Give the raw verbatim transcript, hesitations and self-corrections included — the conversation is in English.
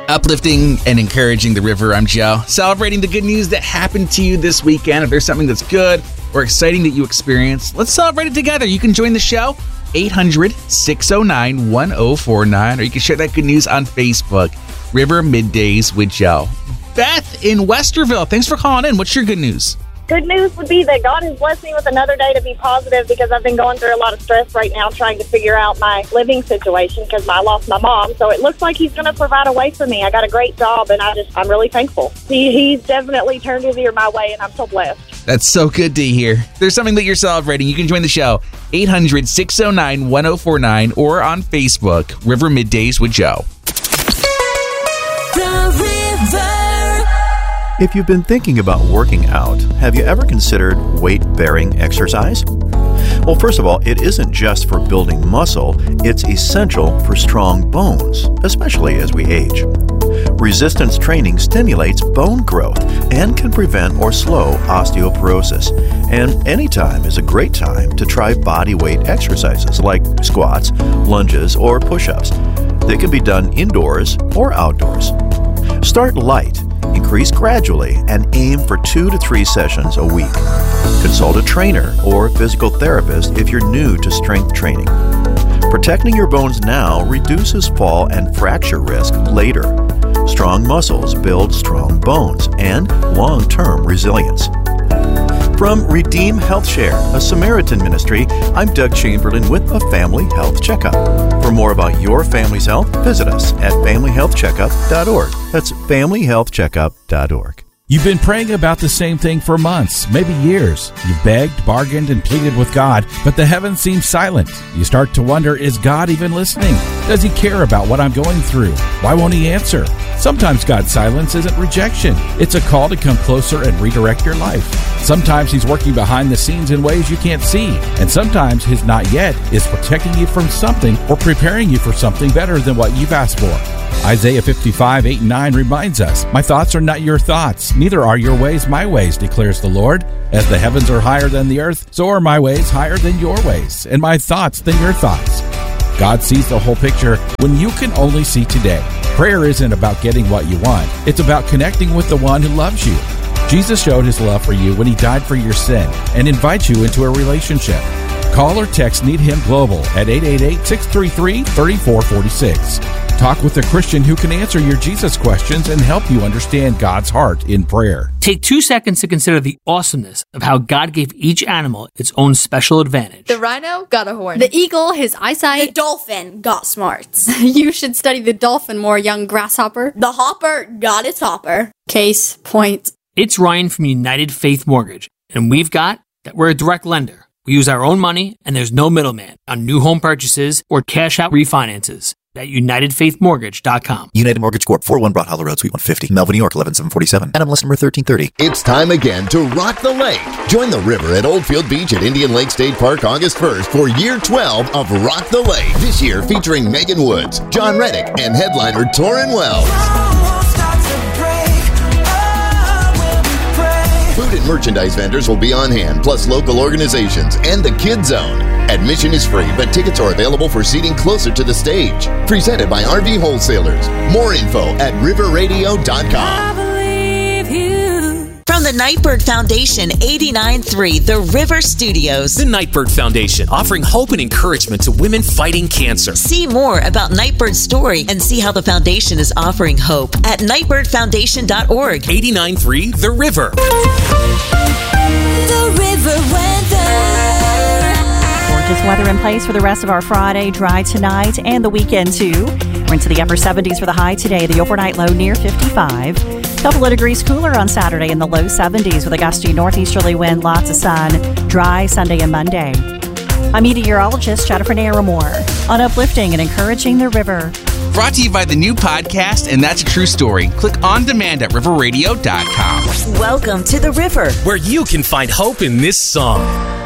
Uplifting and encouraging the river, I'm Joe. Celebrating the good news that happened to you this weekend. If there's something that's good or exciting that you experienced, let's celebrate it together. You can join the show, eight hundred, six oh nine, one oh four nine, or you can share that good news on Facebook, River Middays with Joe. Beth in Westerville, thanks for calling in. What's your good news? Good news would be that God has blessed me with another day to be positive because I've been going through a lot of stress right now trying to figure out my living situation because I lost my mom. So it looks like he's going to provide a way for me. I got a great job, and I just, I'm really thankful. He, he's definitely turned his ear my way, and I'm so blessed. That's so good to hear. If there's something that you're celebrating, you can join the show, eight hundred, six oh nine, one oh four nine, or on Facebook, River Middays with Joe. The River. If you've been thinking about working out, have you ever considered weight-bearing exercise? Well, first of all, it isn't just for building muscle, it's essential for strong bones, especially as we age. Resistance training stimulates bone growth and can prevent or slow osteoporosis. And any time is a great time to try body weight exercises like squats, lunges, or push-ups. They can be done indoors or outdoors. Start light. Increase gradually and aim for two to three sessions a week. Consult a trainer or physical therapist if you're new to strength training. Protecting your bones now reduces fall and fracture risk later. Strong muscles build strong bones and long-term resilience. From Redeem Health Share, a Samaritan ministry, I'm Doug Chamberlain with a Family Health Checkup. For more about your family's health, visit us at family health checkup dot org. That's family health checkup dot org. You've been praying about the same thing for months, maybe years. You've begged, bargained, and pleaded with God, but the heavens seem silent. You start to wonder, is God even listening? Does he care about what I'm going through? Why won't he answer? Sometimes God's silence isn't rejection. It's a call to come closer and redirect your life. Sometimes he's working behind the scenes in ways you can't see. And sometimes his not yet is protecting you from something or preparing you for something better than what you've asked for. Isaiah fifty-five, eight and nine reminds us, my thoughts are not your thoughts, neither are your ways my ways, declares the Lord. As the heavens are higher than the earth, so are my ways higher than your ways, and my thoughts than your thoughts. God sees the whole picture when you can only see today. Prayer isn't about getting what you want. It's about connecting with the one who loves you. Jesus showed his love for you when he died for your sin and invites you into a relationship. Call or text Need Him Global at eight eight eight, six three three, three four four six. Talk with a Christian who can answer your Jesus questions and help you understand God's heart in prayer. Take two seconds to consider the awesomeness of how God gave each animal its own special advantage. The rhino got a horn. The eagle, his eyesight. The dolphin got smarts. You should study the dolphin more, young grasshopper. The hopper got its hopper. Case point. It's Ryan from United Faith Mortgage, and we've got that we're a direct lender. We use our own money, and there's no middleman on new home purchases or cash-out refinances. At united faith mortgage dot com. United Mortgage Corp, four oh one Broad Hollow Road, Suite one fifty, Melville, New York, eleven seven forty-seven. N M L S number thirteen thirty. It's time again to rock the lake. Join the river at Oldfield Beach at Indian Lake State Park August first for year twelve of Rock the Lake. This year featuring Megan Woods, John Reddick, and headliner Torrin Wells. Food and merchandise vendors will be on hand, plus local organizations and the Kid Zone. Admission is free, but tickets are available for seating closer to the stage. Presented by R V Wholesalers. More info at river radio dot com. From the Nightbird Foundation, eighty-nine point three The River Studios. The Nightbird Foundation, offering hope and encouragement to women fighting cancer. See more about Nightbird's story and see how the foundation is offering hope at nightbird foundation dot org. eighty-nine point three The River. The River Weather. Gorgeous weather in place for the rest of our Friday. Dry tonight and the weekend, too. We're into the upper seventies for the high today. The overnight low near fifty-five. Couple of degrees cooler on Saturday in the low seventies with a gusty northeasterly wind, lots of sun, dry Sunday and Monday. I'm meteorologist Jennifer Naramore on uplifting and encouraging the river. Brought to you by the new podcast, And That's a True Story. Click on demand at river radio dot com. Welcome to the river, where you can find hope in this song.